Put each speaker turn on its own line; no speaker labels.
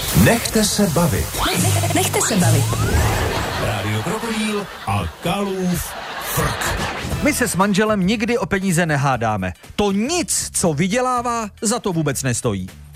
Nechte se bavit.
Nechte se bavit.
Rádio Krokodýl a Kalův frk.
My se s manželem nikdy o peníze nehádáme. To nic, co vydělává, za to vůbec nestojí.